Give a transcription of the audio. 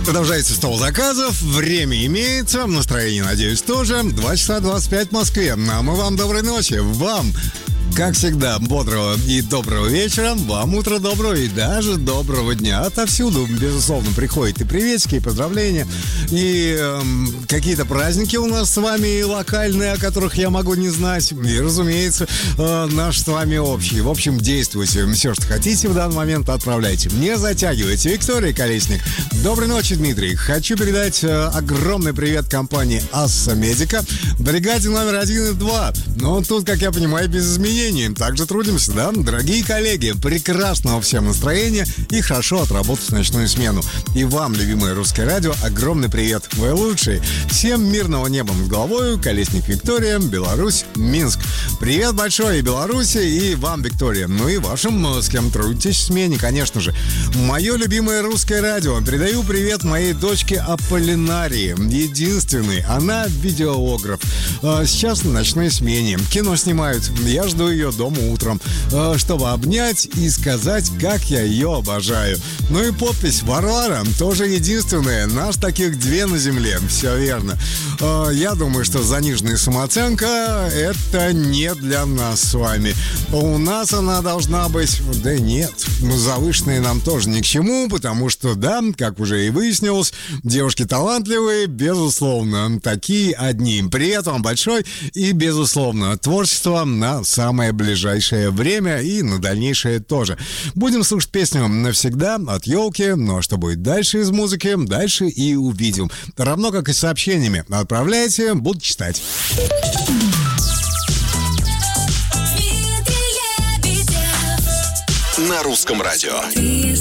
Продолжается стол заказов, время имеется, настроение, надеюсь, тоже. 2 часа 25 в Москве. А мы вам доброй ночи, вам, как всегда, бодрого и доброго вечера, вам утро доброго и даже доброго дня. Отовсюду, безусловно, приходят и приветики, и поздравления, и какие-то праздники у нас с вами локальные, о которых я могу не знать, и, разумеется, наш с вами общий. В общем, действуйте, все, что хотите в данный момент, отправляйте. Не затягивайте. Виктория Колесник. Доброй ночи, Дмитрий. Хочу передать огромный привет компании Асса Медика, бригаде номер 1 и 2. Но тут, как я понимаю, без изменений. Также трудимся, да? Дорогие коллеги, прекрасного всем настроения и хорошо отработать ночную смену. И вам, любимое русское радио, огромный привет. Вы лучшие. Всем мирного неба над головой. Колесник Виктория, Беларусь, Минск. Привет большой и Беларуси, и вам, Виктория. Ну и вашим, с кем трудитесь в смене, конечно же. Мое любимое русское радио. Передаю привет моей дочке Аполлинарии. Единственной. Она видеограф. Сейчас на ночной смене. Кино снимают. Я жду ее дома утром, чтобы обнять и сказать, как я ее обожаю. Ну и подпись Варвара тоже единственная. Нас таких 2 на земле. Все верно. Я думаю, что заниженная самооценка — это не для нас с вами. У нас она должна быть... Да нет, завышенная нам тоже ни к чему, потому что, да, как уже и выяснилось, девушки талантливые, безусловно, такие одни. Привет вам большой и, безусловно, творчество на самое ближайшее время и на дальнейшее тоже. Будем слушать песню «Навсегда» от «Елки». Ну а что будет дальше из музыки, дальше и увидим. Равно как и с сообщениями. Отправляйте, буду читать. На русском радио.